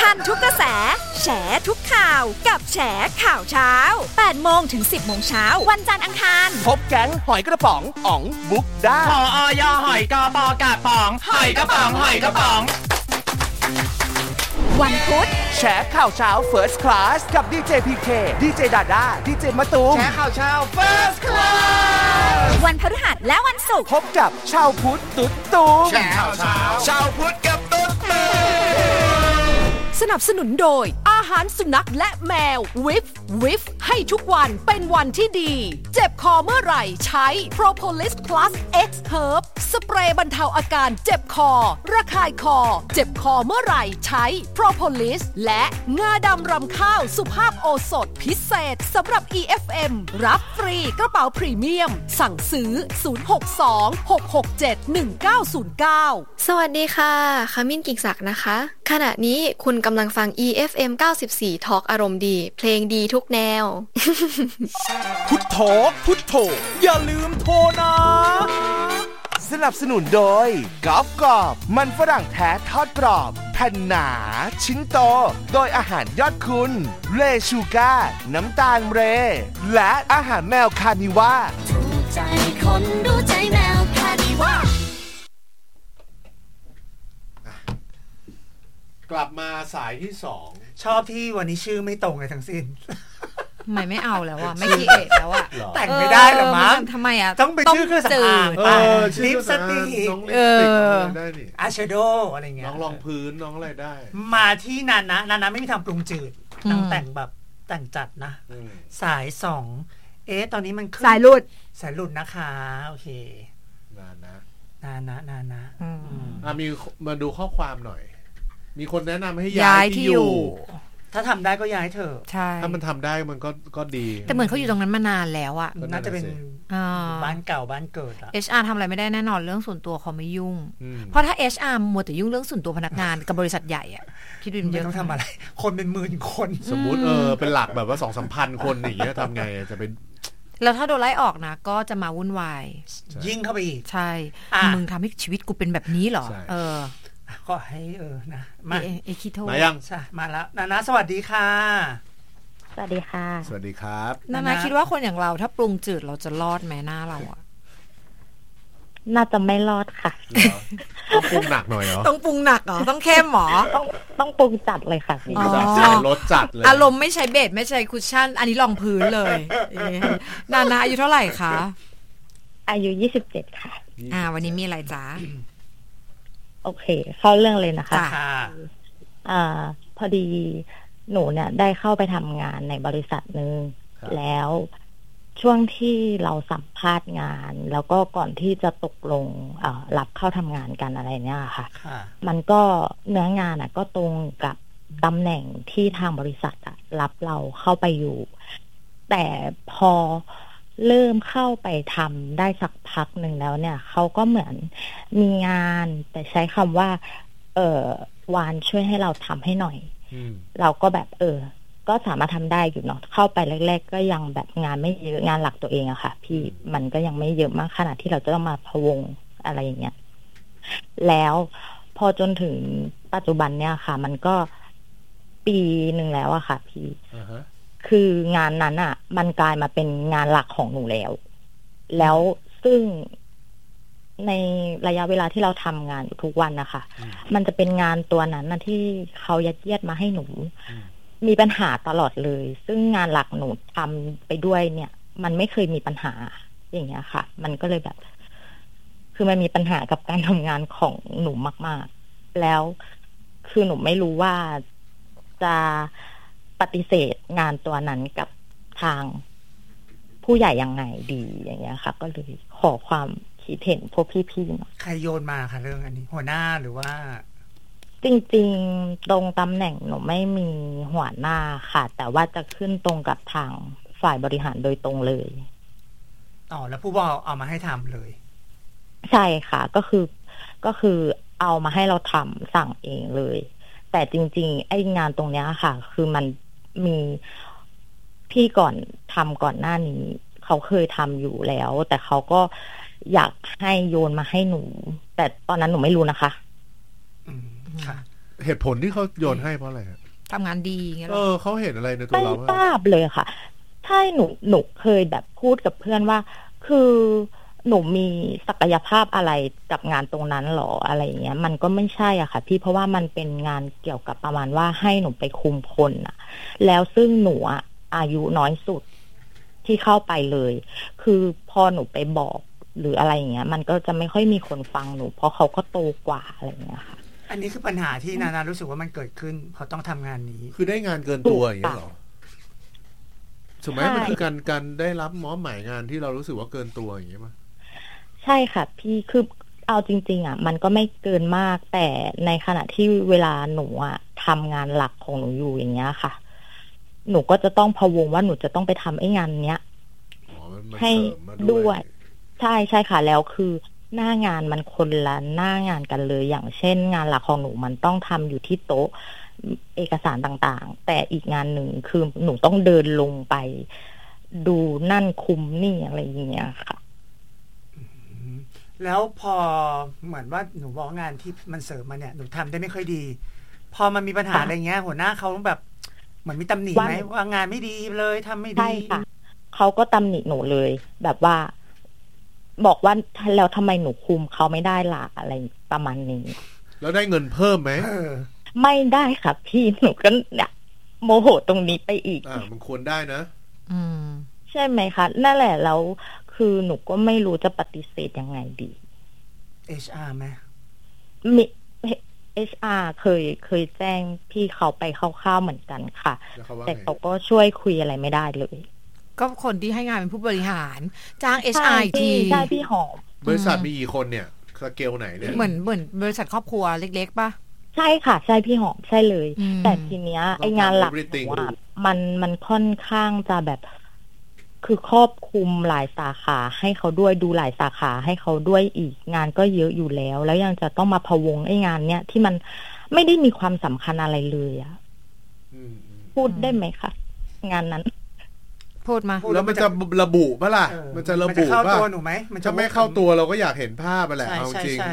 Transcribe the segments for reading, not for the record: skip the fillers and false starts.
ทันทุกกระแสแฉทุกข่าวกับแฉข่าวเช้า 8 โมงถึง 10 โมงเช้าวันจันทร์อังคารพบแก๊งหอยกระป๋องอ๋องบุ๊กด้าผอยหอยกปกาป๋องหอยกระป๋องหอยกระป๋องวันพุธแฉข่าวเช้า First Class กับดีเจพีเคดีเจดาด้าดีเจมะตูมแฉข่าวเช้า First Class วันพฤหัสและวันศุกร์พบกับชาวพุทธตุ๊ดตูมแฉข่าวเช้าชาวพุทธกับตุ๊ดตูมสนับสนุนโดยอาหารสุนัขและแมววิฟให้ทุกวันเป็นวันที่ดีเจ็บคอเมื่อไหร่ใช้ Propolis Plus X Herb สเปรย์บรรเทาอาการเจ็บคอระคายคอเจ็บคอเมื่อไหร่ใช้ Propolis และงาดำรำข้าวสุภาพโอสถพิเศษสำหรับ EFM รับฟรีกระเป๋าพรีเมียมสั่งซื้อ062-667-1909 สวัสดีค่ะขมิ้นกิ่งศักดิ์นะคะขณะนี้คุณกำลังฟัง EFM 94 Talk อารมณ์ดีเพลงดีทุกแนวพุทโธพุทโธอย่าลืมโทรนะสนับสนุนโดยกอล์ฟกรอบมันฝรั่งแท้ทอดกรอบแผ่นหนาชิ้นโตโดยอาหารยอดคุณเรชูก้าน้ำตาลเรและอาหารแมวคานิว่าถูกใจคนรู้ใจแมวคานิว่ากลับมาสายที่2 ชอบที่วันนี้ชื่อไม่ตรงเลยทั้งสิ้นทำไมไม่เอาแล้วอ่ะไม่คิดเองแล้วอ่ะแต่งไม่ได้หรอมั้งทำไมอ่ะต้องเป็นชื่อเครื่องสำอางลิปสติกน้องลิปสติกได้นี่อายแชโดว์อะไรเงี้ยน้องรองพื้นน้องอะไรได้มาที่นานะไม่มีทำปรุงจืดนางแต่งแบบแต่งจัดนะสาย2ตอนนี้มันสายหลุดนะคะโอเคนานมีมาดูข้อความหน่อยมีคนแนะนำให้ย้ายที่อยู่ถ้าทำได้ก็ย้ายเถอะใช่ถ้ามันทำได้มันก็ดีแต่เหมือนเขาอยู่ตรงนั้นมานานแล้วอ่ะน่าจะเป็นบ้านเก่าบ้านเกิด HR ทำอะไรไม่ได้แน่นอนเรื่องส่วนตัวเขาไม่ยุ่งเพราะถ้า HR มัวแต่ยุ่งเรื่องส่วนตัวพนักงานกับบริษัทใหญ่อ่ะคิดดูมันต้องทำอะไรคนเป็นหมื่นคนสมมุติเป็นหลักแบบว่า 2-3,000 คนอย่างเงี้ยทำไงจะเป็นแล้วถ้าโดนไล่ออกนะก็จะมาวุ่นวายยิ่งเข้าไปอีกใช่มึงทำให้ชีวิตกูเป็นแบบนี้เหรอก็ให้นะมาคิโทมายังใช่มาแล้วนาสวัสดีค่ะสวัสดีค่ะสวัสดีครับนาคิดว่าคนอย่างเราถ้าปรุงจืดเราจะรอดไหมหน้าเราอ่ะน่าจะไม่รอดค่ะต้องปรุงหนักหน่อยเหรอต้องปรุงหนักเหรอต้องเข้มหรอต้องปรุงจัดเลยค่ะรสจัดเลยอารมณ์ไม่ใช้เบสไม่ใช้คุชชั่นอันนี้รองพื้นเลยนาอายุเท่าไหร่คะอายุ27ค่ะวันนี้มีอะไรจ๊ะโอเคเข้าเรื่องเลยนะคะพอดีหนูเนี่ยได้เข้าไปทำงานในบริษัทนึงแล้วช่วงที่เราสัมภาษณ์งานแล้วก็ก่อนที่จะตกลงรับเข้าทำงานกันอะไรเนี่ยค่ะมันก็เนื้องานก็ตรงกับตำแหน่งที่ทางบริษัทรับเราเข้าไปอยู่แต่พอเริ่มเข้าไปทำได้สักพักหนึ่งแล้วเนี่ยเขาก็เหมือนมีงานแต่ใช้คำว่าวานช่วยให้เราทำให้หน่อยเราก็แบบก็สามารถทำได้อยู่เนาะเข้าไปแรกๆก็ยังแบบงานไม่เยอะงานหลักตัวเองอะค่ะพี่มันก็ยังไม่เยอะมากขนาดที่เราจะต้องมาพะวงอะไรอย่างเงี้ยแล้วพอจนถึงปัจจุบันเนี่ยค่ะมันก็ปีหนึ่งแล้วอะค่ะพี่คืองานนั้นอ่ะมันกลายมาเป็นงานหลักของหนูแล้วซึ่งในระยะเวลาที่เราทำงานอยู่ทุกวันนะคะมันจะเป็นงานตัวนั้นนะที่เขายัดเยียดมาให้หนูมีปัญหาตลอดเลยซึ่งงานหลักหนูทำไปด้วยเนี่ยมันไม่เคยมีปัญหาอย่างเงี้ยค่ะมันก็เลยแบบคือมันมีปัญหากับการทำงานของหนูมากๆแล้วคือหนูไม่รู้ว่าจะปฏิเสธงานตัวนั้นกับทางผู้ใหญ่ยังไงดีอย่างเงี้ยค่ะก็เลยขอความคิดเห็นพวกพี่ๆใครโยนมาค่ะเรื่องอันนี้หัวหน้าหรือว่าจริงๆตรงตำแหน่งหนูไม่มีหัวหน้าค่ะแต่ว่าจะขึ้นตรงกับทางฝ่ายบริหารโดยตรงเลยแล้วผู้บอกเอามาให้ทำเลยใช่ค่ะก็คือเอามาให้เราทำสั่งเองเลยแต่จริงๆไอ้งานตรงเนี้ยค่ะคือมันมีพี่ก่อนหน้านี้เขาเคยทำอยู่แล้วแต่เขาก็อยากให้โยนมาให้หนูแต่ตอนนั้นหนูไม่รู้นะคะค่ะเหตุผลที่เขาโยนให้เพราะอะไรฮะทำงานดีเงี้ยเขาเห็นอะไรในตัวเราไม่ทราบเลยค่ะใช่หนูเคยแบบพูดกับเพื่อนว่าคือหนูมีศักยภาพอะไรกับงานตรงนั้นหรออะไรเงี้ยมันก็ไม่ใช่อ่ะค่ะพี่เพราะว่ามันเป็นงานเกี่ยวกับประมาณว่าให้หนูไปคุมคนอ่ะแล้วซึ่งหนูอายุน้อยสุดที่เข้าไปเลยคือพอหนูไปบอกหรืออะไรอย่างเงี้ยมันก็จะไม่ค่อยมีคนฟังหนูเพราะเขาก็โตกว่าอะไรเงี้ยค่ะอันนี้คือปัญหาที่นานารู้สึกว่ามันเกิดขึ้นเพราะต้องทำงานนี้คือได้งานเกินตัวอย่างเงี้ยหรอสมัยมันคือการได้รับมอบหมายงานที่เรารู้สึกว่าเกินตัวอย่างเงี้ยมั้ยใช่ค่ะพี่คือเอาจริงๆมันก็ไม่เกินมากแต่ในขณะที่เวลาหนูทำงานหลักของหนูอยู่อย่างเงี้ยค่ะหนูก็จะต้องพะวงว่าหนูจะต้องไปทำไอ้งานเนี้ยให้ด้วยใช่ใช่ค่ะแล้วคือหน้างานมันคนละหน้างานกันเลยอย่างเช่นงานหลักของหนูมันต้องทำอยู่ที่โต๊ะเอกสารต่างๆแต่อีกงานหนึ่งคือหนูต้องเดินลงไปดูนั่นคุมนี่อะไรอย่างเงี้ยค่ะแล้วพอเหมือนว่าหนูบอกงานที่มันเสริมมาเนี่ยหนูทำได้ไม่ค่อยดีพอมันมีปัญหาอะไรเงี้ยหัวหน้าเขาแบบเหมือนมีตำหนิไหมว่างานไม่ดีเลยทำไม่ดีใช่ค่ะเขาก็ตำหนิหนูเลยแบบว่าบอกว่าแล้วทำไมหนูคุมเขาไม่ได้ล่ะอะไรประมาณนี้แล้วได้เงินเพิ่มไหมไม่ได้ค่ะพี่หนูก็เนี่ยโมโหตรงนี้ไปอีกมันควรได้นะใช่ไหมคะนั่นแหละแล้วคือหนูก็ไม่รู้จะปฏิเสธยังไงดี HR ไหมมี HR เคยแจ้งพี่เขาไปคร่าวๆเหมือนกันค่ะแต่เขาก็ช่วยคุยอะไรไม่ได้เลยก็คนที่ให้งานเป็นผู้บริหารจ้าง HR ทีใช่พี่หอมบริษัทมีกี่คนเนี่ยสเกลไหนเนี่ยเหมือนบริษัทครอบครัวเล็กๆป่ะใช่ค่ะใช่พี่หอมใช่เลยแต่ทีเนี้ยไองานหลักมันค่อนข้างจะแบบคือครอบคลุมหลายสาขาให้เขาด้วยดูหลายสาขาให้เขาด้วยอีกงานก็เยอะอยู่แล้วแล้วยังจะต้องมาพะวงไอ้งานเนี้ยที่มันไม่ได้มีความสำคัญอะไรเลยพูดได้ไหมคะงานนั้นพูดมาแล้วมันจะระบุป่ะล่ะมันจะระบุป่ะเข้าตัวหนูไหมมันจะไม่เข้าตัวเราก็อยากเห็นภาพไปแหละเอาจริง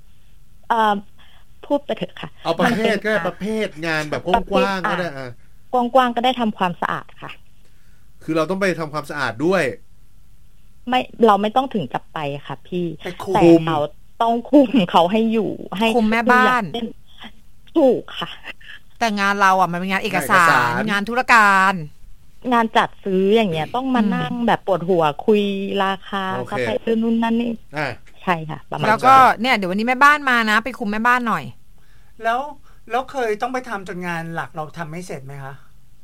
พูดไปเถอะค่ะเอาประเภทก็ได้ประเภทงานแบบกว้างๆก็ได้กว้างๆก็ได้ทำความสะอาดค่ะคือเราต้องไปทำความสะอาดด้วยไม่เราไม่ต้องถึงกับไปค่ะพี่แต่เราต้องคุมเขาให้อยู่ให้คุมแม่บ้านถูกค่ะแต่งานเรามันเป็นงานเอกสารงานธุรการงานจัดซื้ออย่างเงี้ยต้องมานั่งแบบปวดหัวคุยราคาก็ไปนู่นนั่นนี่ใช่ค่ะแล้วก็เนี่ยเดี๋ยววันนี้แม่บ้านมานะไปคุมแม่บ้านหน่อยแล้วเคยต้องไปทำจนงานหลักเราทำไม่เสร็จไหมคะ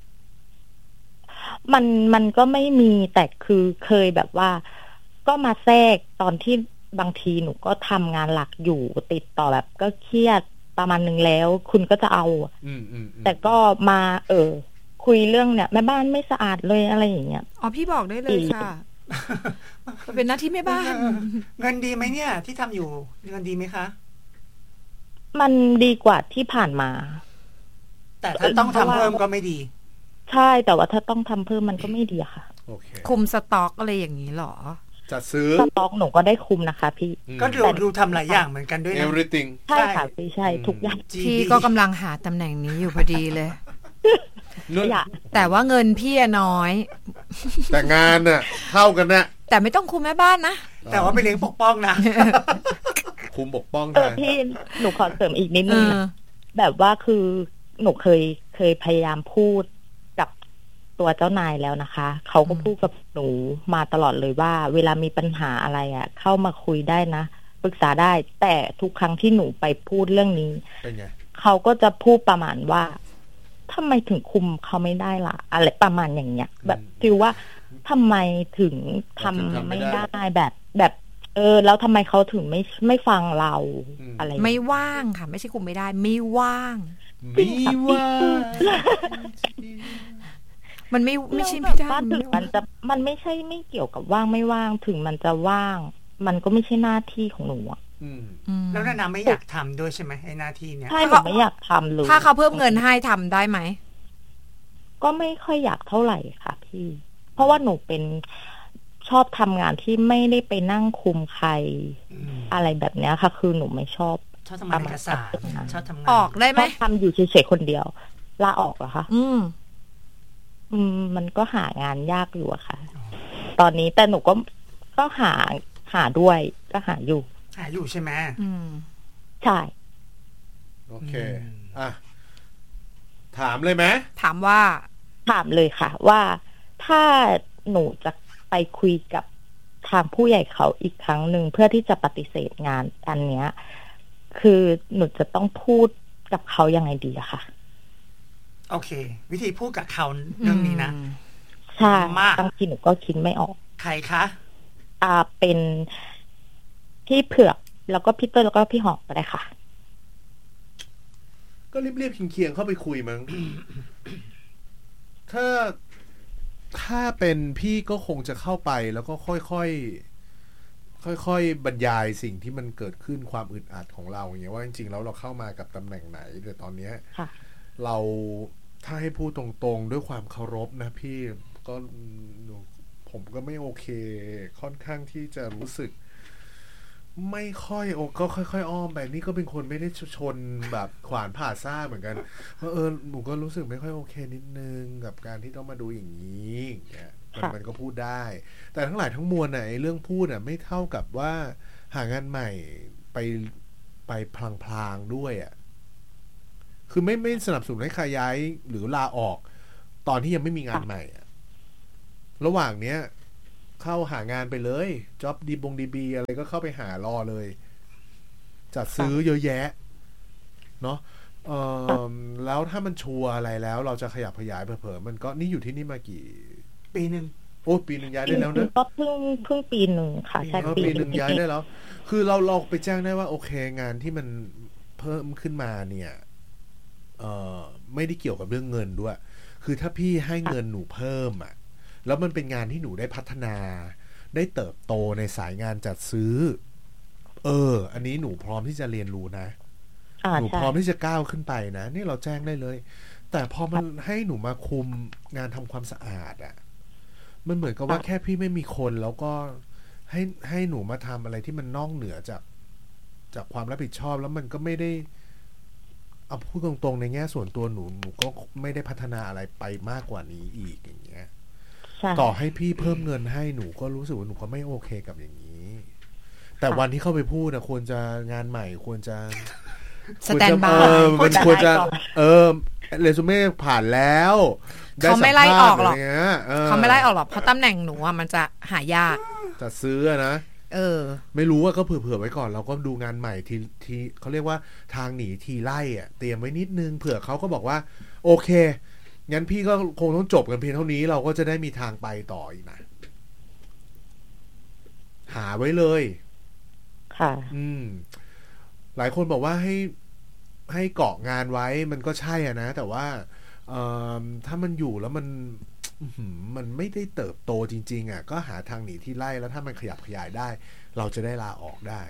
มันก็ไม่มีแต่คือเคยแบบว่าก็มาแทรกตอนที่บางทีหนูก็ทำงานหลักอยู่ติดต่อแบบก็เครียดประมาณนึงแล้วคุณก็จะเอาแต่ก็มาคุยเรื่องเนี่ยแม่บ้านไม่สะอาดเลยอะไรอย่างเงี้ยอ๋อพี่บอกได้เลยค่ะเป็นหน้าที่แม่บ้านเงินดีไหมเนี่ยที่ทำอยู่เงินดีไหมคะมันดีกว่าที่ผ่านมาแต่ถ้าต้องทำเพิ่มก็ไม่ดีใช่แต่ว่าถ้าต้องทำเพิ่มมันก็ไม่ดีค่ะคุมสต็อกอะไรอย่างนี้หรอจัดซื้อสต็อกหนูก็ได้คุมนะคะพี่ก็ดูทำหลายอย่างเหมือนกันด้วยนะ everything ใช่ค่ะพี่ใช่ทุกอย่างพี่ก็กำลังหาตำแหน่งนี้อยู่พอดีเลยแต่ว่าเงินพี่น้อยแต่งานน่ะเท่ากันนะแต่ไม่ต้องคุมแม่บ้านนะแต่ว่าไปเลี้ยงปกป้องนะคุมปกป้องพี่หนูขอเสริมอีกนิดนึงแบบว่าคือหนูเคยพยายามพูดกับตัวเจ้านายแล้วนะคะเขาก็พูดกับหนูมาตลอดเลยว่าเวลามีปัญหาอะไรเข้ามาคุยได้นะปรึกษาได้แต่ทุกครั้งที่หนูไปพูดเรื่องนี้เขาก็จะพูดประมาณว่าทำไมถึงคุมเขาไม่ได้ล่ะอะไรประมาณอย่างเงี้ยแบบฟีลว่าทำไมถึงทำไม่ได้แบบแล้วทำไมเขาถึงไม่ฟังเราอะไรไม่ว่างค่ะไม่ใช่คุมไม่ได้ไม่ว่างมันไม่ใช่ไม่ได้ถึงมันไม่ใช่ไม่เกี่ยวกับว่างไม่ว่างถึงมันจะว่างมันก็ไม่ใช่หน้าที่ของหนูแล้วนานาไม่อยากทำด้วยใช่ไหมไอ้หน้าที่เนี้ยใช่หนูไม่อยากทำเลยถ้าเขาเพิ่มเงินให้ทำได้ไหมก็ไม่ค่อยอยากเท่าไหร่ค่ะพี่เพราะว่าหนูเป็นชอบทำงานที่ไม่ได้ไปนั่งคุมใครอะไรแบบเนี้ยค่ะคือหนูไม่ชอบชอบทำงานเอกสารชอบทำงานออกได้ไหมทำอยู่เฉยๆคนเดียวลาออกเหรอคะมันก็หางานยากอยู่อะค่ะตอนนี้แต่หนูก็หาด้วยก็หาอยู่ใช่ไหมใช่โอเคอ่ะถามเลยไหมถามเลยค่ะว่าถ้าหนูจะไปคุยกับทางผู้ใหญ่เขาอีกครั้งหนึ่งเพื่อที่จะปฏิเสธงานอันเนี้ยคือหนูจะต้องพูดกับเขายังไงดีอะค่ะโอเควิธีพูดกับเขาเรื่องนี้นะใช่บางทีหนูก็คิดไม่ออกใครคะเป็นพี่เผือกแล้วก็พี่เต้ยแล้วก็พี่หอกก็ได้ค่ะก็เรียบๆเคียงๆเข้าไปคุยมั้ง ถ้าเป็นพี่ก็คงจะเข้าไปแล้วก็ค่อยบรรยายสิ่งที่มันเกิดขึ้นความอึดอัดของเราอย่างเงี้ยว่าจริงๆแล้วเราเข้ามากับตำแหน่งไหนแต่ตอนเนี้ยเราถ้าให้พูดตรงๆด้วยความเคารพนะพี่ก็ผมก็ไม่โอเคค่อนข้างที่จะรู้สึกไม่ค่อยก็ค่อยๆอ้อมไปนี่ก็เป็นคนไม่ได้ชนแบบขวานผ่าซ่าเหมือนกันหนูก็รู้สึกไม่ค่อยโอเคนิดนึงกับการที่ต้องมาดูอย่างนี้เนี่ยมันก็พูดได้แต่ทั้งหลายทั้งมวลน่ะไอ้เรื่องพูดน่ะไม่เท่ากับว่าหางานใหม่ไปพลางๆด้วยอ่ะคือไม่สนับสนุนให้ใครย้ายหรือลาออกตอนที่ยังไม่มีงานใหม่อ่ะระหว่างเนี้ยเข้าหางานไปเลยจ็อบดีบีอะไรก็เข้าไปหารอเลยจัดซื้อเยอะแยะเนาะแล้วถ้ามันชัวร์อะไรแล้วเราจะขยับขยายเผลอๆมันก็นี่อยู่ที่นี่มากี่ปีนึงโอ้ปีนึงย้ายได้แล้วนะก็เพิ่งปีนึงค่ะใช่ปีนึงย้ายได้แล้วคือเราไปแจ้งได้ว่าโอเคงานที่มันเพิ่มขึ้นมาเนี่ยไม่ได้เกี่ยวกับเรื่องเงินด้วยคือถ้าพี่ให้เงินหนูเพิ่มอ่ะแล้วมันเป็นงานที่หนูได้พัฒนาได้เติบโตในสายงานจัดซื้ออันนี้หนูพร้อมที่จะเรียนรู้นะหนูพร้อมที่จะก้าวขึ้นไปนะนี่เราแจ้งได้เลยแต่พอมันให้หนูมาคุมงานทำความสะอาดอ่ะมันเหมือนกับว่าแค่พี่ไม่มีคนแล้วก็ให้หนูมาทำอะไรที่มันนอกเหนือจากความรับผิดชอบแล้วมันก็ไม่ได้เอาพูดตรงๆในแง่ส่วนตัวหนูก็ไม่ได้พัฒนาอะไรไปมากกว่านี้อีกอย่างเงี้ยต่อให้พี่เพิ่มเงินให้หนูก็รู้สึกว่าหนูก็ไม่โอเคกับอย่างนี้แต่วันที่เข้าไปพูดนะควรจะงานใหม่ควรจะสแตนบายมันควรจะเรซูเม่ผ่านแล้วเขาไม่ไล่ออกหรอกเขาไม่ไล่ออกหรอกเพราะตำแหน่งหนูอ่ะมันจะหายากจะซื้อนะไม่รู้ว่าก็เผื่อไว้ก่อนเราก็ดูงานใหม่ที่เขาเรียกว่าทางหนีทีไล่อ่ะเตรียมไว้นิดนึงเผื่อเขาก็บอกว่าโอเคงั้นพี่ก็คงต้องจบกันเพียงเท่านี้เราก็จะได้มีทางไปต่ออีกนะหาไว้เลยค่ะหลายคนบอกว่าให้เกาะงานไว้มันก็ใช่อ่ะนะแต่ว่าถ้ามันอยู่แล้วมันไม่ได้เติบโตจริงๆอ่ะก็หาทางหนีที่ไล่แล้วถ้ามันขยับขยายได้เราจะได้ลาออกได้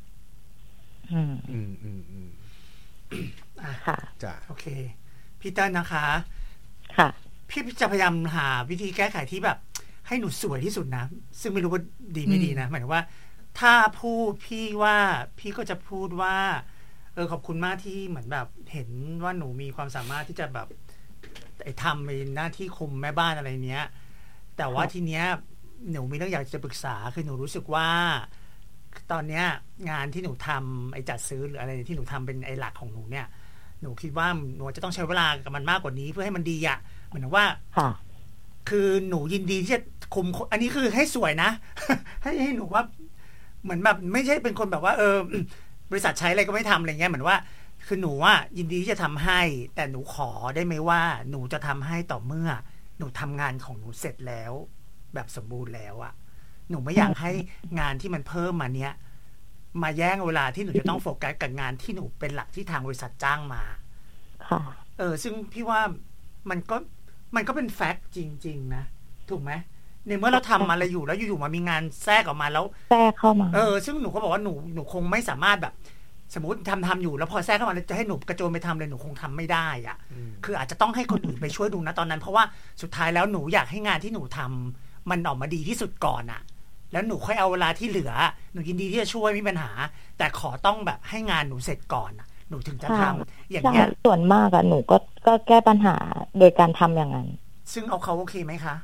ค่ะจ้ะโอเคพี่เติ้ลนะคะค่ะพี่จะพยายามหาวิธีแก้ไขที่แบบให้หนูสวยที่สุดนะซึ่งไม่รู้ว่าดีไม่ดีนะหมายถึงว่าถ้าพูดพี่ว่าพี่ก็จะพูดว่าขอบคุณมากที่เหมือนแบบเห็นว่าหนูมีความสามารถที่จะแบบทำในหน้าที่คุมแม่บ้านอะไรเนี้ยแต่ว่าทีเนี้ยหนูมีเรื่องอยากจะปรึกษาคือหนูรู้สึกว่าตอนเนี้ยงานที่หนูทำไอ้จัดซื้อหรืออะไรที่หนูทำเป็นไอ้หลักของหนูเนี่ยหนูคิดว่าหนูจะต้องใช้เวลากับมันมากกว่านี้เพื่อให้มันดีอ่ะเหมือนว่าคือหนูยินดีที่จะคุมอันนี้คือให้สวยนะ ให้หนูว่าเหมือนแบบไม่ใช่เป็นคนแบบว่าบริษัทใช้อะไรก็ไม่ทำอะไรเงี้ยเหมือนว่าคือหนูว่ายินดีที่จะทำให้แต่หนูขอได้ไหมว่าหนูจะทำให้ต่อเมื่อหนูทำงานของหนูเสร็จแล้วแบบสมบูรณ์แล้วอะหนูไม่อยากให้งานที่มันเพิ่มมาเนี้ยมาแย่งเวลาที่หนูจะต้องโฟกัสกับงานที่หนูเป็นหลักที่ทางบริษัทจ้างมาซึ่งพี่ว่ามันก็เป็นแฟกต์จริงๆนะถูกไหมในเมื่อเราทำอะไรอยู่แล้วอยู่ๆมามีงานแทรกออกมาแล้วแทรกเข้ามาซึ่งหนูก็บอกว่าหนูคงไม่สามารถแบบสมมติทำอยู่แล้วพอแทรกเข้ามาจะให้หนูกระโจนไปทำเลยหนูคงทำไม่ได้อ่ะคืออาจจะต้องให้คนอื่นไปช่วยดูนะตอนนั้นเพราะว่าสุดท้ายแล้วหนูอยากให้งานที่หนูทำมันออกมาดีที่สุดก่อนอ่ะแล้วหนูค่อยเอาเวลาที่เหลือหนูยินดีที่จะช่วยไม่มีปัญหาแต่ขอต้องแบบให้งานหนูเสร็จก่อนหนูถึงจะทำอย่างเงี้ยส่วนมากอะหนูก็แก้ปัญหาโดยการทำอย่างนั้นซึ่งเขาโอเคไหมคะ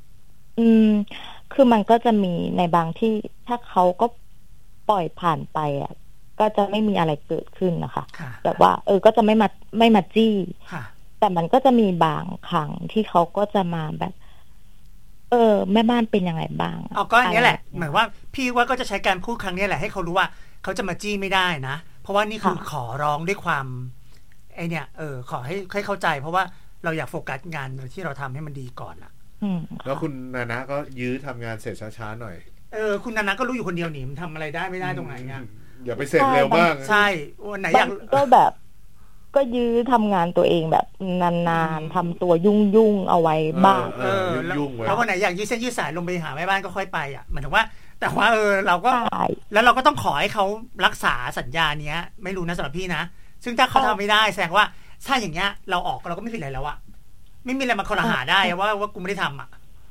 คือมันก็จะมีในบางที่ถ้าเขาก็ปล่อยผ่านไปอะก็จะไม่มีอะไรเกิดขึ้นนะคะแบบว่าก็จะไม่มาจี้แต่มันก็จะมีบางครั้งที่เขาก็จะมาแบบแม่บ้านเป็นยังไงบ้างก็อันนี้แหละหมายว่าพี่ว่าก็จะใช้การพูดครั้งนี้แหละให้เขารู้ว่าเขาจะมาจี้ไม่ได้นะเพราะว่านี่คือขอร้องด้วยความขอให้เข้าใจเพราะว่าเราอยากโฟกัสงานที่เราทำให้มันดีก่อนแล้วคุณนานะก็ยื้อทำงานเสร็จช้าๆหน่อยคุณนานะก็รู้อยู่คนเดียวหนิมทำอะไรได้ไม่ได้ตรงไหนเงี้ยอย่าไปเสร็จเร็วมากใช่วันไหนอยากก็แบบก็ยื้อทำงานตัวเองแบบนานๆทำตัวยุ่งๆเอาไว้บ้างแล้ววันไหนอยากยืดเส้นยืดสายลงไปหาแม่บ้านก็ค่อยไปหมายถึงว่าแต่ว่าเราก็แล้วเราก็ต้องขอให้เขารักษาสัญญาเนี้ยไม่รู้นะสำหรับพี่นะซึ่งถ้าเขาทำไม่ได้แสดงว่าถ้าอย่างเงี้ยเราออกเราก็ไม่ผิดอะไรแล้วอะไม่มีอะไรมาคอรหาได้ว่ากูไม่ได้ทำ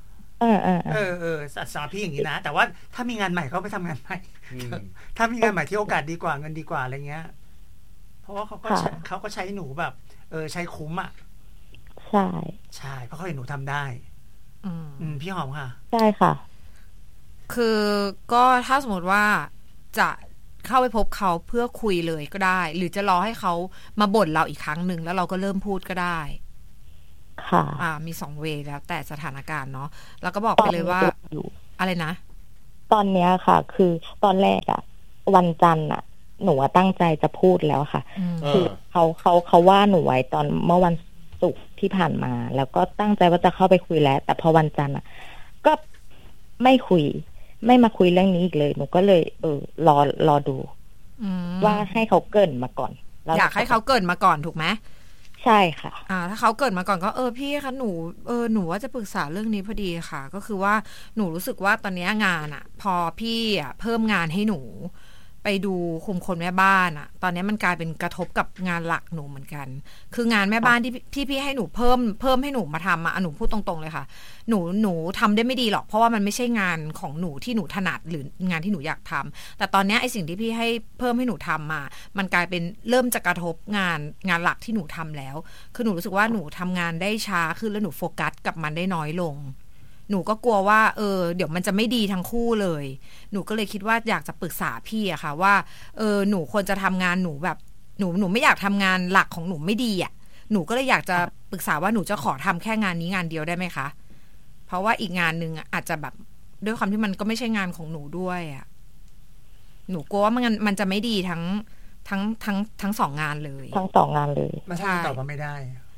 สำหรับพี่อย่างนี้นะแต่ว่าถ้ามีงานใหม่ก็ไปทำงานใหม่ถ้ามีงานใหม่ที่โอกาสดีกว่าเงินดีกว่าอะไรเงี้ยเพราะว่าเขาก็ใช้หนูแบบใช้คุ้มใช่เพราะเขาเห็นหนูทำได้พี่หอมค่ะใช่ค่ะคือก็ถ้าสมมติว่าจะเข้าไปพบเขาเพื่อคุยเลยก็ได้หรือจะรอให้เขามาบ่นเราอีกครั้งหนึ่งแล้วเราก็เริ่มพูดก็ได้ค่ะมี2 เวย์แล้วแต่สถานการณ์เนาะแล้วก็บอกไปเลยว่าอะไรนะตอนเนี้ยค่ะคือตอนแรกวันจันทร์หนูตั้งใจจะพูดแล้วค่ะคือเขาว่าหนูไว้ตอนเมื่อวันศุกร์ที่ผ่านมาแล้วก็ตั้งใจว่าจะเข้าไปคุยแล้วแต่พอวันจันทร์ก็ไม่คุยไม่มาคุยเรื่องนี้อีกเลยหนูก็เลยรอดูว่าให้เขาเกริ่นมาก่อนอยากให้เขาเกริ่นมาก่อนถูกไหมใช่ค่ะถ้าเขาเกิดมาก่อนก็พี่คะหนูหนูว่าจะปรึกษาเรื่องนี้พอดีค่ะก็คือว่าหนูรู้สึกว่าตอนนี้งานพอพี่เพิ่มงานให้หนูไปดูคุมคนแม่บ้านตอนนี้มันกลายเป็นกระทบกับงานหลักหนูเหมือนกันคืองานแม่บ้านที่พี่ให้หนูเพิ่มให้หนูมาทำหนูพูดตรงๆเลยค่ะหนูทำได้ไม่ดีหรอกเพราะว่ามันไม่ใช่งานของหนูที่หนูถนัดหรืองานที่หนูอยากทำแต่ตอนนี้ไอ้สิ่งที่พี่ให้เพิ่มให้หนูทำมันกลายเป็นเริ่มจะกระทบงานหลักที่หนูทำแล้วคือหนูรู้สึกว่าหนูทำงานได้ช้าขึ้นแล้วหนูโฟกัสกับมันได้น้อยลงหนูก็กลัวว่าเดี๋ยวมันจะไม่ดีทั้งคู่เลยหนูก็เลยคิดว่าอยากจะปรึกษาพี่อะค่ะว่าหนูควรจะทำงานหนูแบบหนูไม่อยากทำงานหลักของหนูไม่ดีอะหนูก็เลยอยากจะปรึกษาว่าหนูจะขอทำแค่งานนี้งานเดียวได้ไหมคะเพราะว่าอีกงานนึงอาจจะแบบด้วยความที่มันก็ไม่ใช่งานของหนูด้วยอะหนูกลัวว่ามันจะไม่ดีทั้ง2 งานเลยทั้ง2 งานเลยไม่ใช่ตอบว่าไม่ได้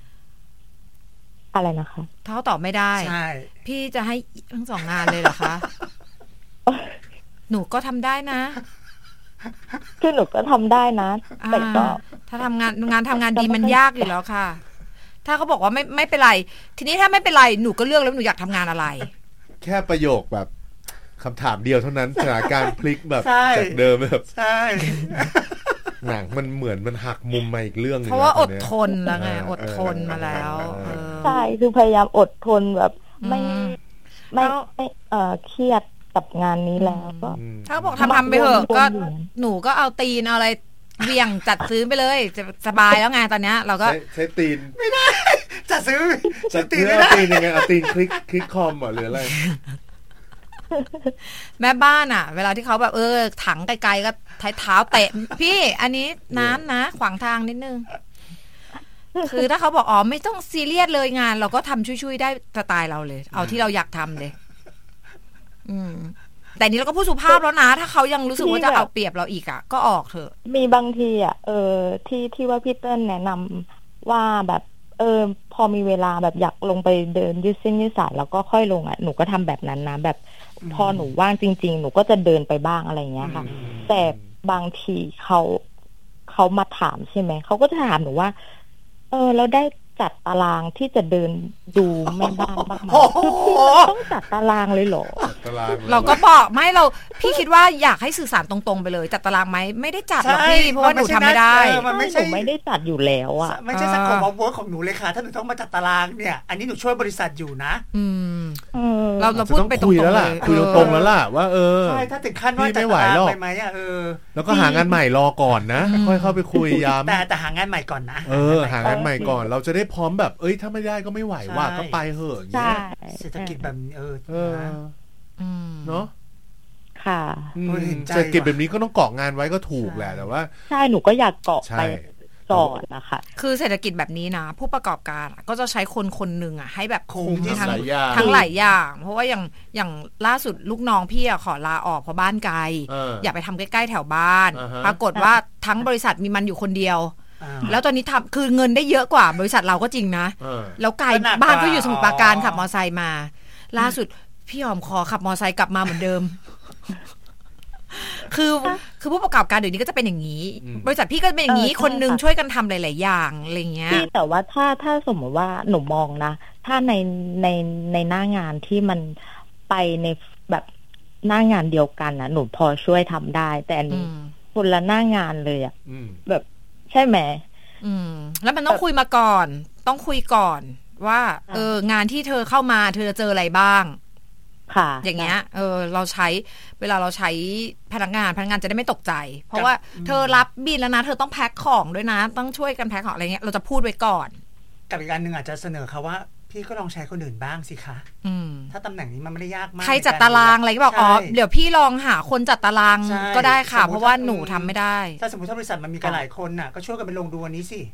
อะไรนะคะถ้าตอบไม่ได้ใช่พี่จะให้ทั้ง2 งานเลยเหรอคะ หนูก็ทำได้นะคือหนูก็ทำได้นะแต่ก็ถ้าทำงานดีมันยากอยู่แล้วค่ะถ้าเขาบอกว่าไม่เป็นไรทีนี้ถ้าไม่เป็นไรหนูก็เลือกแล้วหนูอยากทำงานอะไรแค่ประโยคแบบคำถามเดียวเท่านั้นสถานการณ์พลิกแบบจากเดิมแบบใช่หนังมันเหมือนมันหักมุมมาอีกเรื่องนึงเพราะว่าอดทนแล้วไงอดทนมาแล้วใช่คือพยายามอดทนแบบไม่เครียดกับงานนี้แล้วก็ถ้าบอกทำไปเถอะก็หนูก็เอาตีนเอาอะไรเบี่ยงจัดซื้อไปเลยจะสบายแล้วไงตอนนี้เราก็ใช้ตีนไม่ได้จัดซื้อตีนไม่ได้ตีนยังไงเอาตีนคลิกคอมหรืออะไรแม่บ้านเวลาที่เขาแบบถังไกลๆก็เท้าเตะพี่อันนี้น้ำนะขวางทางนิดนึงคือถ้าเขาบอกไม่ต้องซีเรียสเลยงานเราก็ทำช่วยๆได้สไตล์เราเลยเอาที่เราอยากทำเลยแต่นี้เราก็พูดสุภาพแล้วนะถ้าเขายังรู้สึกว่าจะเอาเปรียบเราอีกก็ออกเถอะมีบางทีที่ว่าพี่เติ้ลแนะนำว่าแบบพอมีเวลาแบบอยากลงไปเดินยืดเส้นยืดสายแล้วก็ค่อยลงหนูก็ทำแบบนั้นนะแบบพอหนูว่างจริงๆหนูก็จะเดินไปบ้างอะไรอย่างเงี้ยค่ะแต่บางทีเขามาถามใช่ไหมเขาก็จะถามหนูว่าเราได้จัดตารางที่จะเดินดูแม่บ้านบ้างไหมคือพี่มันต้องจัดตารางเลยเหรอเราก็บอกไม่พี่คิดว่าอยากให้สื่อสารตรงๆไปเลยจัดตารางไหมไม่ได้จัดหรอกพี่เพราะว่าหนูทำไม่ได้หนูไม่ได้จัดอยู่แล้วอ่ะไม่ใช่สังคมเวิร์คของหนูเลยค่ะถ้าหนูต้องมาจัดตารางเนี่ยอันนี้หนูช่วยบริษัทอยู่นะเราพูดไปตรงๆเลยคุยตรงๆแล้วล่ะว่าใช่ถ้าถึงขั้นว่าจัดตารางไปไหมแล้วก็หางานใหม่รอก่อนนะค่อยเข้าไปคุยย้ำแต่หางานใหม่ก่อนนะหางานใหม่ก่อนเราจะได้พร้อมแบบถ้าไม่ได้ก็ไม่ไหวว่าก็ไปเหอะอย่างเงี้ยเศรษฐกิจแบบเนาะค่ะเศรษฐกิจแบบนี้ก็ต้องเกาะงานไว้ก็ถูกแหละแต่ว่าใช่หนูก็อยากเกาะไปก่อนนะคะคือเศรษฐกิจแบบนี้นะผู้ประกอบการก็จะใช้คนหนึ่งให้แบบคุมทั้งหลายอย่างเพราะว่าอย่างล่าสุดลูกน้องพี่ขอลาออกเพราะบ้านไกลอยากไปทำใกล้ๆแถวบ้านปรากฏว่าทั้งบริษัทมีมันอยู่คนเดียวแล้วตอนนี้ทำคือเงินได้เยอะกว่าบริษัทเราก็จริงนะแล้วไกลบ้านก็อยู่สมุทรปราการขับมอไซค์มาล่าสุดพี่หอมขอขับมอไซค์กลับมาเหมือนเดิมคือผู้ประกอบการเดี๋ยวนี้ก็จะเป็นอย่างนี้บริษัทพี่ก็เป็นอย่างนี้คนนึงช่วยกันทำหลายๆอย่างอะไรเงี้ยแต่ว่าถ้าสมมติว่าหนูมองนะถ้าในหน้างานที่มันไปในแบบหน้างานเดียวกันนะหนูพอช่วยทำได้แต่อันนี้คนละหน้างานเลยอ่ะแบบใช่ไหมแล้วมันต้องคุยมาก่อนต้องคุยก่อนว่างานที่เธอเข้ามาเธอจะเจออะไรบ้างอย่างเงี้ยเราใช้เวลาเราใช้พนักงานจะได้ไม่ตกใจเพราะว่าเธอรับบิลแล้วนะเธอต้องแพ็คของด้วยนะต้องช่วยกันแพ็คของอะไรเงี้ยเราจะพูดไว้ก่อนกับอีกอันนึงอาจจะเสนอเขาว่าพี่ก็ลองใช้คนอื่นบ้างสิคะถ้าตำแหน่งนี้มันไม่ได้ยากมากใครจัดตารางอะไรก็บอกเดี๋ยวพี่ลองหาคนจัดตารางก็ได้ค่ะเพราะว่าหนูทำไม่ได้ถ้าสมมติถ้าบริษัทมันมีกันหลายคนน่ะก็ช่วยกันไปลงดูวันนี้สิ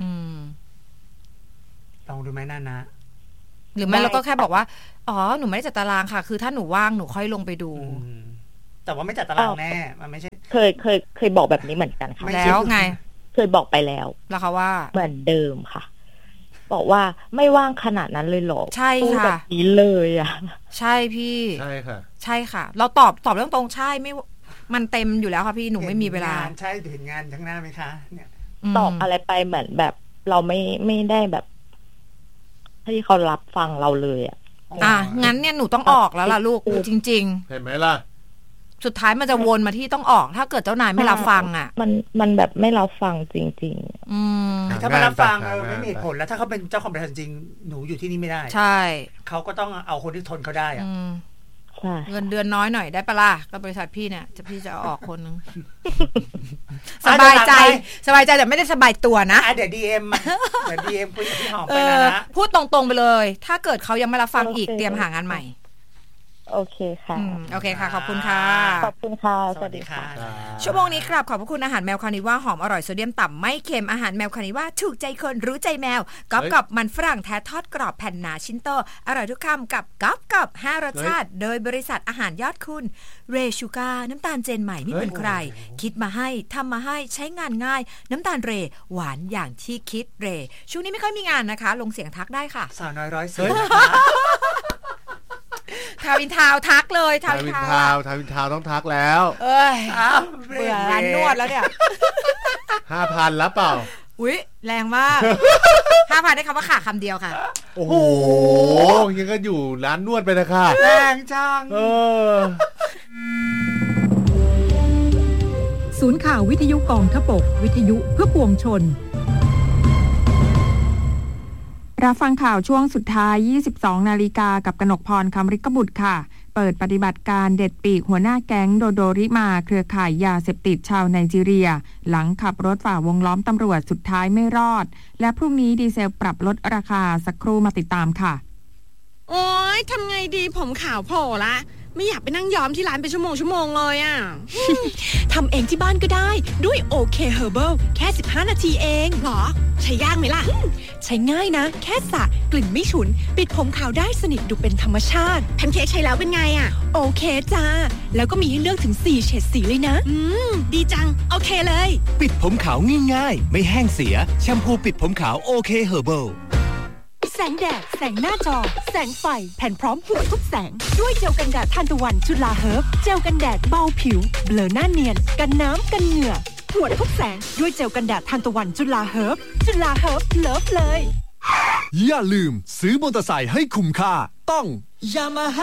ลองดูไหมน่านะหรือไม่เราก็แค่บอกว่าหนูไม่ได้จัดตารางค่ะคือถ้าหนูว่างหนูค่อยลงไปดูแต่ว่าไม่จัดตารางแน่มันไม่ใช่เคยบอกแบบนี้เหมือนกันค่ะแล้วไงเคยบอกไปแล้วแล้วค่ะว่าเหมือนเดิมค่ะบอกว่าไม่ว่างขนาดนั้นเลยหรอใช่ค่ะแบบนี้เลยอ่ะใช่พี่ใช่ค่ะใช่ค่ะเราตอบเรื่องตรงใช่ไม่มันเต็มอยู่แล้วค่ะพี่หนูไม่มีเวลาใช่เห็นงานข้างหน้าไหมคะเนี่ยตอบอะไรไปเหมือนแบบเราไม่ได้แบบที่เขารับฟังเราเลยอ่ะงั้นเนี่ยหนูต้องออกแล้วล่ะลูกจริงๆเห็นไหมล่ะสุดท้ายมันจะวนมาที่ต้องออกถ้าเกิดเจ้านายไม่รับฟังอ่ะมันแบบไม่รับฟังจริงๆถ้าไม่รับฟังไม่มีผลแล้วถ้าเขาเป็นเจ้าของบริษัทจริงหนูอยู่ที่นี่ไม่ได้ใช่เขาก็ต้องเอาคนที่ทนเขาได้อ่ะเงินเดือนน้อยหน่อยได้ปะล่ะกับบริษัทพี่เนี่ยพี่จะออกคนนึงสบายใจแต่ไม่ได้สบายตัวนะเดี๋ยวDM คุยกับพี่หอมไปนะพูดตรงๆไปเลยถ้าเกิดเขายังไม่รับฟังอีกเตรียมหางานใหม่โอเคค่ะโอเคค่ะขอบคุณค่ะขอบคุณค่ะสวัสดีค่ะชั่วโมงนี้ครับขอบพระคุณอาหารแมวคานิว่าหอมอร่อยโซเดียมต่ำไม่เค็มอาหารแมวคานิว่าถูกใจคนรู้ใจแมวก๊อบกับมันฝรั่งแท้ทอดกรอบแผ่นหนาชิ้นโตอร่อยทุกคำกับก๊อบกับ5รสชาติโดยบริษัทอาหารยอดคุณเรชูการ์น้ำตาลเจนใหม่ไม่เหมือนใครคิดมาให้ทำมาให้ใช้งานง่ายน้ำตาลเรหวานอย่างที่คิดเรช่วงนี้ไม่ค่อยมีงานนะคะลงเสียงทักได้ค่ะสาวน้อยร้อยเสียงทาวินทาวทักเลยทาวินทาวต้องทักแล้วเบื่อร้านนวดแล้วเนี่ย 5,000 แล้วเปล่าอุ๊ยแรงมาก 5,000 ได้คำว่าขาคำเดียวค่ะโอ้โหยังก็อยู่ร้านนวดไปนะค่ะแรงจังศูนย์ข่าววิทยุกองทพบกวิทยุเพื่อปวงชนรับฟังข่าวช่วงสุดท้าย 22 นาฬิกากับกนกพร คำฤกบุตรค่ะเปิดปฏิบัติการเด็ดปีกหัวหน้าแก๊งโดโดริมาเครือข่ายยาเสพติดชาวไนจีเรียหลังขับรถฝ่าวงล้อมตำรวจสุดท้ายไม่รอดและพรุ่งนี้ดีเซลปรับลดราคาสักครู่มาติดตามค่ะโอ๊ยทำไงดีผมขาวโผล่ละไม่อยากไปนั่งย้อมที่ร้านเป็นชั่วโมงเลยอ่ะ ทำเองที่บ้านก็ได้ด้วยโอเคเฮอร์เบิลแค่15นาทีเองหรอใช้ยากไหมล่ะใช้ง่ายนะแค่สระกลิ่นไม่ฉุนปิดผมขาวได้สนิทดูเป็นธรรมชาติแพนเค้กใช้แล้วเป็นไงอ่ะโอเคจ้าแล้วก็มีให้เลือกถึง4เฉดสีเลยนะดีจังโอเคเลยปิดผมขาวง่ายๆไม่แห้งเสียแชมพูปิดผมขาวโอเคเฮอร์เบิลแสงแดดแสงหน้าจอแสงไฟแผ่นพร้อมหัวทุกแสงด้วยเจลกันแดดทานตะวันจุฬาเฮิร์บเจลกันแดดเบาผิวเบลอหน้าเนียนกันน้ำกันเหงื่อหัวทุกแสงด้วยเจลกันแดดทานตะวันจุฬาเฮิร์บเลิฟเลยอย่าลืมซื้อมอเตอร์ไซค์ให้คุ้มค่าต้อง Yamaha